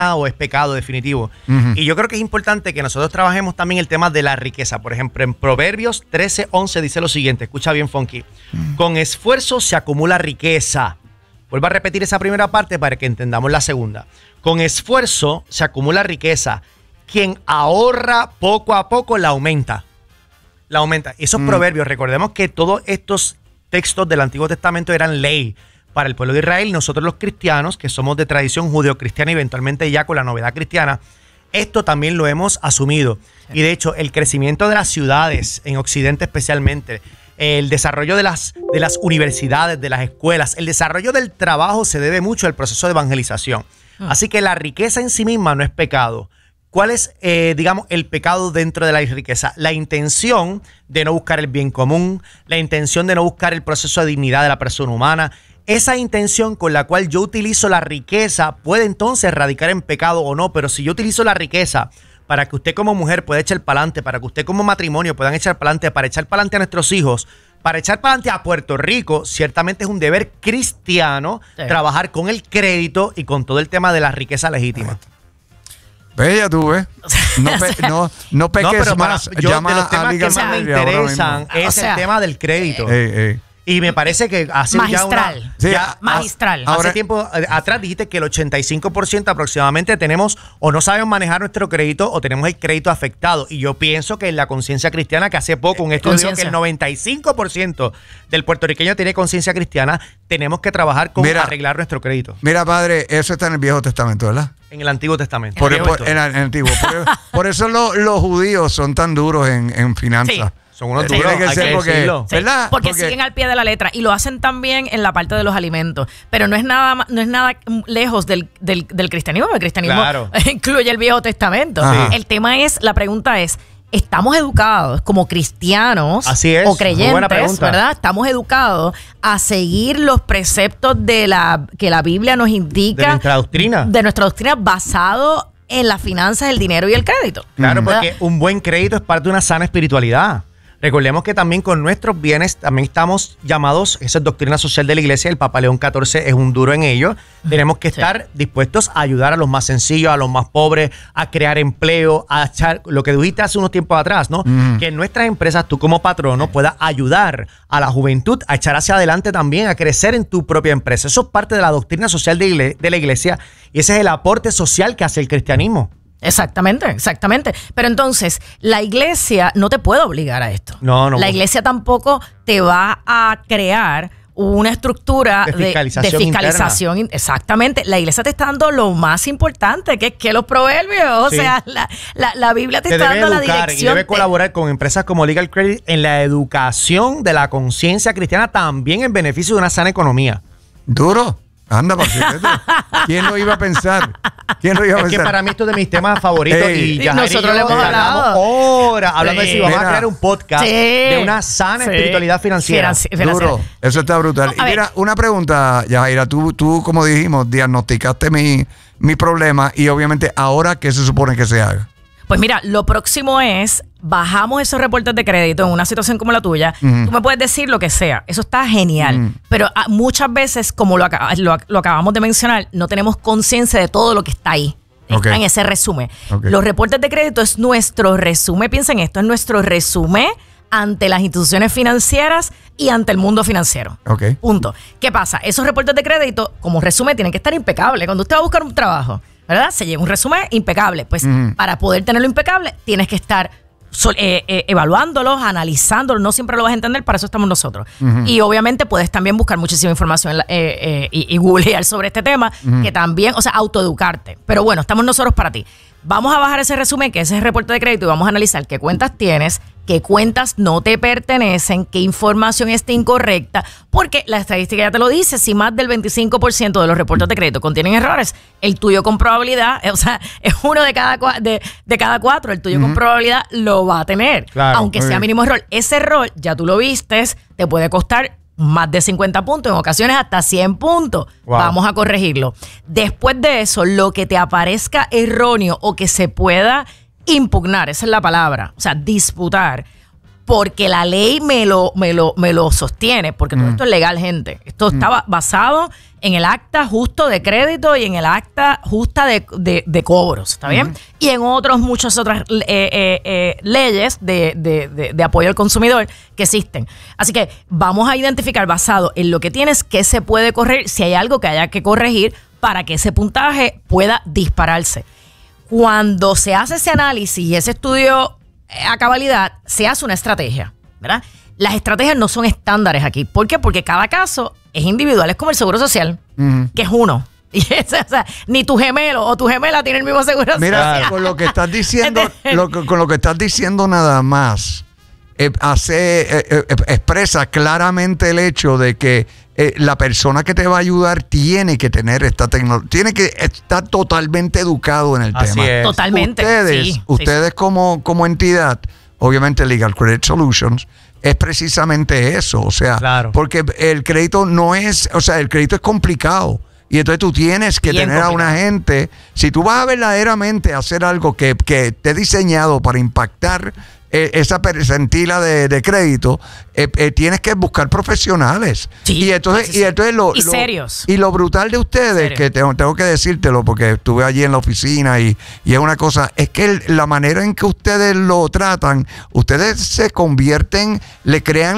o es pecado definitivo. Y yo creo que es importante que nosotros trabajemos también el tema de la riqueza. Por ejemplo, en Proverbios 13:11 dice lo siguiente, escucha bien, Funky. Con esfuerzo se acumula riqueza. Vuelvo a repetir esa primera parte para que entendamos la segunda. Con esfuerzo se acumula riqueza. Quien ahorra poco a poco la aumenta. La aumenta. Esos proverbios, recordemos que todos estos textos del Antiguo Testamento eran ley para el pueblo de Israel. Nosotros los cristianos, que somos de tradición judeocristiana y eventualmente ya con la novedad cristiana, esto también lo hemos asumido. Y de hecho, el crecimiento de las ciudades, en Occidente especialmente, el desarrollo de las universidades, de las escuelas, el desarrollo del trabajo se debe mucho al proceso de evangelización. Así que la riqueza en sí misma no es pecado. ¿Cuál es, digamos, el pecado dentro de la riqueza? La intención de no buscar el bien común, la intención de no buscar el proceso de dignidad de la persona humana. Esa intención con la cual yo utilizo la riqueza puede entonces radicar en pecado o no, pero si yo utilizo la riqueza para que usted como mujer pueda echar para adelante, para que usted como matrimonio puedan echar para adelante, para echar para adelante a nuestros hijos, para echar para adelante a Puerto Rico, ciertamente es un deber cristiano trabajar con el crédito y con todo el tema de la riqueza legítima. Bella tú, ¿ves? No peques más. Yo de los temas que más me interesan es el tema del crédito. Y me parece que hace magistral. Magistral. Hace tiempo atrás dijiste que el 85% aproximadamente tenemos o no sabemos manejar nuestro crédito o tenemos el crédito afectado. Y yo pienso que en la conciencia cristiana, que hace poco un estudio dijo que el 95% del puertorriqueño tiene conciencia cristiana, tenemos que trabajar con arreglar nuestro crédito. Mira, padre, eso está en el Viejo Testamento, ¿verdad? En el Antiguo Testamento. En el Antiguo. Por eso los judíos son tan duros en finanzas. Sí. Son unos duros, ¿verdad? Porque siguen al pie de la letra y lo hacen también en la parte de los alimentos. Pero no es nada lejos del cristianismo. El cristianismo incluye el Viejo Testamento. El tema es, la pregunta es, ¿estamos educados como cristianos o creyentes, verdad? ¿Estamos educados a seguir los preceptos que la Biblia nos indica? De nuestra doctrina. De nuestra doctrina basado en las finanzas, el dinero y el crédito. Claro, porque un buen crédito es parte de una sana espiritualidad. Recordemos que también con nuestros bienes también estamos llamados, esa es doctrina social de la iglesia, el Papa León XIV es un duro en ello. Tenemos que estar dispuestos a ayudar a los más sencillos, a los más pobres, a crear empleo, a echar, lo que dijiste hace unos tiempos atrás, ¿no? Que en nuestras empresas tú como patrono puedas ayudar a la juventud a echar hacia adelante también, a crecer en tu propia empresa. Eso es parte de la doctrina social de la iglesia y ese es el aporte social que hace el cristianismo. Exactamente. Pero entonces, la iglesia no te puede obligar a esto. No. La iglesia tampoco te va a crear una estructura de fiscalización. Exactamente. La iglesia te está dando lo más importante, que es que los proverbios. O sea, la Biblia te está dando la dirección. Y debe colaborar con empresas como Legal Credit en la educación de la conciencia cristiana, también en beneficio de una sana economía. Duro. Anda, parcero. ¿Quién lo iba a pensar? Es que para mí esto es de mis temas favoritos. Y nosotros le hemos hablado ahora hablando de si vamos a crear un podcast de una sana espiritualidad financiera. Duro. Eso está brutal. Y mira, una pregunta, Yajaira. Tú, como dijimos, diagnosticaste mi problema y obviamente ahora, ¿qué se supone que se haga? Pues mira, lo próximo es, bajamos esos reportes de crédito en una situación como la tuya. Tú me puedes decir lo que sea. Eso está genial. Pero muchas veces, como lo acabamos de mencionar, no tenemos conciencia de todo lo que está ahí. Está en ese resumen. Los reportes de crédito es nuestro resumen. Piensen esto, es nuestro resumen ante las instituciones financieras y ante el mundo financiero. Punto. ¿Qué pasa? Esos reportes de crédito, como resumen, tienen que estar impecables. Cuando usted va a buscar un trabajo, ¿verdad? Se lleva un resumen impecable. Pues para poder tenerlo impecable, tienes que estar evaluándolos, analizándolos. No siempre lo vas a entender, para eso estamos nosotros. Y obviamente puedes también buscar muchísima información y googlear sobre este tema, que también, o sea, autoeducarte. Pero bueno, estamos nosotros para ti. Vamos a bajar ese resumen, que ese es el reporte de crédito, y vamos a analizar qué cuentas tienes, qué cuentas no te pertenecen, qué información está incorrecta, porque la estadística ya te lo dice, si más del 25% de los reportes de crédito contienen errores, el tuyo con probabilidad, o sea, es uno de cada cuatro, el tuyo con probabilidad lo va a tener, aunque sea mínimo error. Ese error, ya tú lo vistes, te puede costar más de 50 puntos, en ocasiones hasta 100 puntos. Vamos a corregirlo. Después de eso, lo que te aparezca erróneo o que se pueda impugnar, esa es la palabra, o sea, disputar, porque la ley me lo sostiene, porque todo esto es legal, gente. Esto estaba basado en el acta justo de crédito y en el acta justa de cobros, ¿está bien? Y en muchas otras leyes de apoyo al consumidor que existen. Así que vamos a identificar, basado en lo que tienes, qué se puede corregir, si hay algo que haya que corregir para que ese puntaje pueda dispararse. Cuando se hace ese análisis y ese estudio a cabalidad, se hace una estrategia, ¿verdad? Las estrategias no son estándares aquí. ¿Por qué? Porque cada caso es individual, es como el seguro social, que es uno. Y o sea, ni tu gemelo o tu gemela tiene el mismo seguro social. Mira, con lo que estás diciendo, con lo que estás diciendo nada más, expresa claramente el hecho de que la persona que te va a ayudar tiene que tener esta tecnología, tiene que estar totalmente educado en el tema. Es. Totalmente. Ustedes como entidad, obviamente Legal Credit Solutions, es precisamente eso. O sea, porque el crédito el crédito es complicado. Y entonces tú tienes que tener a una gente, si tú vas a verdaderamente hacer algo que esté diseñado para impactar esa percentila de crédito, tienes que buscar profesionales. Sí, y entonces serios. Y lo brutal de ustedes, que tengo que decírtelo porque estuve allí en la oficina y es una cosa, es que la manera en que ustedes lo tratan, ustedes se convierten, le crean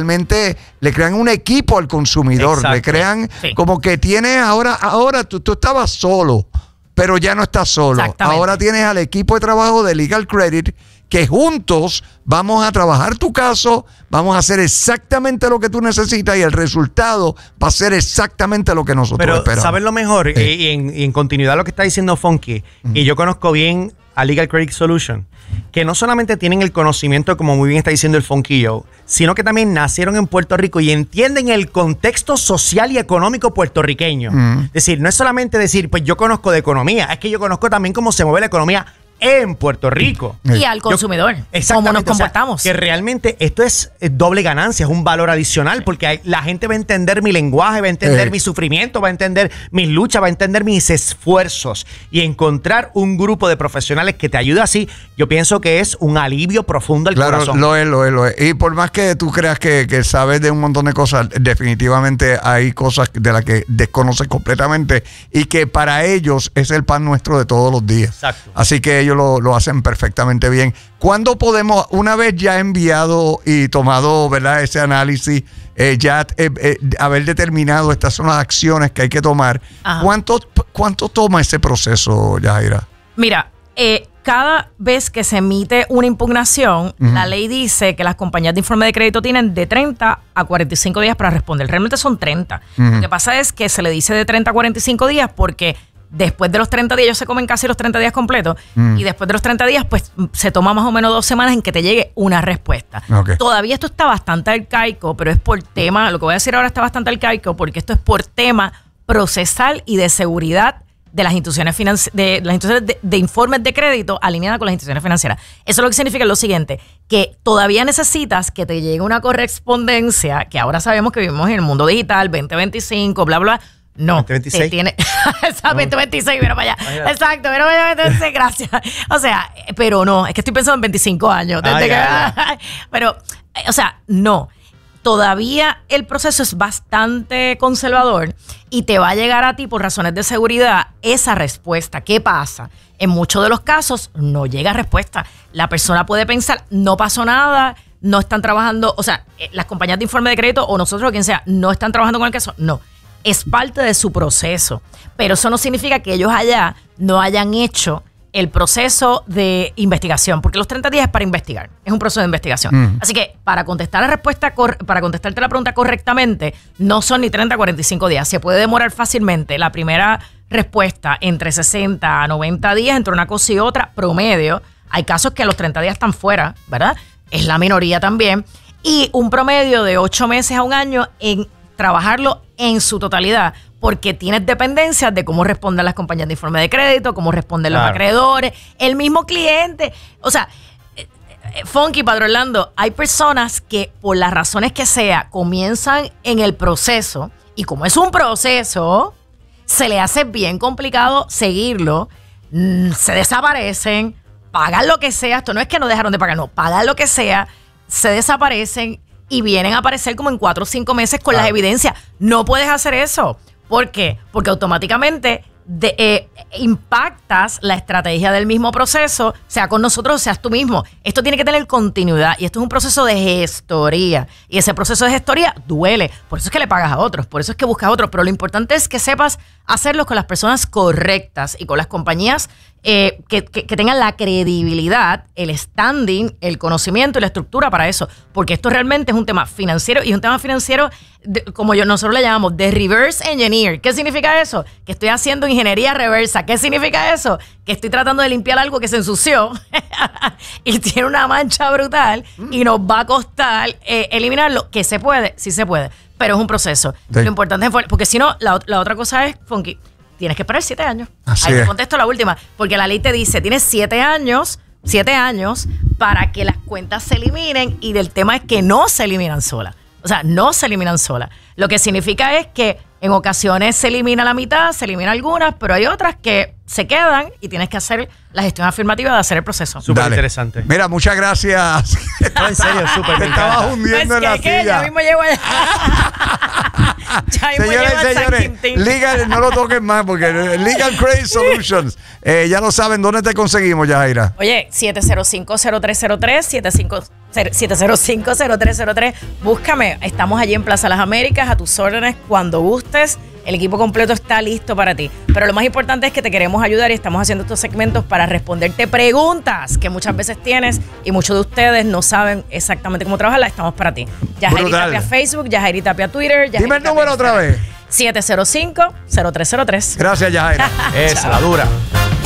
un equipo al consumidor. Exacto. Le crean como que tienes ahora tú estabas solo, pero ya no estás solo. Ahora tienes al equipo de trabajo de Legal Credit, que juntos vamos a trabajar tu caso, vamos a hacer exactamente lo que tú necesitas y el resultado va a ser exactamente lo que nosotros esperamos. ¿Sabes lo mejor? Y en continuidad a lo que está diciendo Funky, y yo conozco bien a Legal Credit Solution, que no solamente tienen el conocimiento, como muy bien está diciendo el Funky Joe, sino que también nacieron en Puerto Rico y entienden el contexto social y económico puertorriqueño. Es decir, no es solamente decir, pues yo conozco de economía, es que yo conozco también cómo se mueve la economía en Puerto Rico. Y al consumidor. Cómo nos comportamos. O sea, que realmente esto es doble ganancia, es un valor adicional, porque la gente va a entender mi lenguaje, va a entender mi sufrimiento, va a entender mis luchas, va a entender mis esfuerzos. Y encontrar un grupo de profesionales que te ayude así, yo pienso que es un alivio profundo al corazón. Lo es. Y por más que tú creas que sabes de un montón de cosas, definitivamente hay cosas de las que desconoces completamente y que para ellos es el pan nuestro de todos los días. Exacto. Así que ellos lo hacen perfectamente bien. ¿Cuándo podemos, una vez ya enviado y tomado, ¿verdad?, ese análisis, haber determinado estas son las acciones que hay que tomar? ¿Cuánto toma ese proceso, Yajaira? Mira, cada vez que se emite una impugnación, la ley dice que las compañías de informe de crédito tienen de 30 a 45 días para responder. Realmente son 30. Lo que pasa es que se le dice de 30 a 45 días porque después de los 30 días, ellos se comen casi los 30 días completos, y después de los 30 días, pues se toma más o menos 2 semanas en que te llegue una respuesta. Todavía esto está bastante arcaico, pero es por tema, lo que voy a decir ahora está bastante arcaico, porque esto es por tema procesal y de seguridad de las instituciones de informes de crédito alineadas con las instituciones financieras. Eso lo que significa es lo siguiente, que todavía necesitas que te llegue una correspondencia, que ahora sabemos que vivimos en el mundo digital, 2025, bla, bla. No, 2026. Exacto, 2026, mira para allá. Exacto, mira para allá, 2026, gracias. O sea, pero no, es que estoy pensando en 25 años. Pero, o sea, no. Todavía el proceso es bastante conservador y te va a llegar a ti por razones de seguridad esa respuesta. ¿Qué pasa? En muchos de los casos no llega respuesta. La persona puede pensar, no pasó nada, no están trabajando, o sea, las compañías de informe de crédito o nosotros o quien sea, no están trabajando con el caso. No. Es parte de su proceso, pero eso no significa que ellos allá no hayan hecho el proceso de investigación, porque los 30 días es para investigar, es un proceso de investigación. Así que para contestarte la pregunta correctamente, no son ni 30 a 45 días, se puede demorar fácilmente la primera respuesta entre 60 a 90 días, entre una cosa y otra, promedio. Hay casos que a los 30 días están fuera, ¿verdad? Es la minoría también. Y un promedio de 8 meses a un año en trabajarlo en su totalidad, porque tienes dependencias de cómo responden las compañías de informe de crédito, cómo responden los acreedores, el mismo cliente. O sea, Funky, Padre Orlando, hay personas que por las razones que sea comienzan en el proceso y como es un proceso, se le hace bien complicado seguirlo, se desaparecen, pagan lo que sea. Esto no es que no dejaron de pagar, no, pagan lo que sea. se desaparecen y vienen a aparecer como en 4 o 5 meses con las evidencias. No puedes hacer eso. ¿Por qué? Porque automáticamente impactas la estrategia del mismo proceso, sea con nosotros o seas tú mismo. Esto tiene que tener continuidad y esto es un proceso de gestoría y ese proceso de gestoría duele. Por eso es que le pagas a otros, por eso es que buscas a otros, pero lo importante es que sepas hacerlo con las personas correctas y con las compañías que tengan la credibilidad, el standing, el conocimiento y la estructura para eso, porque esto realmente es un tema financiero y es un tema financiero como nosotros le llamamos de reverse engineer. ¿Qué significa eso? Que estoy haciendo ingeniería reversa. ¿Qué significa eso? Que estoy tratando de limpiar algo que se ensució y tiene una mancha brutal y nos va a costar eliminarlo. Que se puede, sí se puede, pero es un proceso. Sí. Lo importante es porque si no, la otra cosa es, Funky, tienes que esperar 7 años. Así Ahí te es. contesto la última, porque la ley te dice, tienes 7 años para que las cuentas se eliminen y del tema es que no se eliminan solas. O sea, no se eliminan solas. Lo que significa es que en ocasiones se elimina la mitad, se elimina algunas, pero hay otras que se quedan y tienes que hacer la gestión afirmativa de hacer el proceso. Súper Dale. interesante. Mira, muchas gracias. No, en serio, súper. Te estabas hundiendo en la ¿Qué? Ya silla. mismo llego allá. Ya mismo Señoras llego y al San señores, Quintín. Legal, no lo toquen más porque Legal Credit Solutions, ya lo saben, ¿dónde te conseguimos, Yajaira? Oye, 705-0303, 705-0303. Búscame. Estamos allí en Plaza Las Américas, a tus órdenes cuando gustes. El equipo completo está listo para ti. Pero lo más importante es que te queremos ayudar y estamos haciendo estos segmentos para responderte preguntas que muchas veces tienes y muchos de ustedes no saben exactamente cómo trabajarla. Estamos para ti. Yajairi Brutal. Tapia Facebook, Yajairi Tapia Twitter. Yajairi Dime el Tapia número otra Instagram. vez. 705-0303. Gracias, Yajaira. Esa, la dura.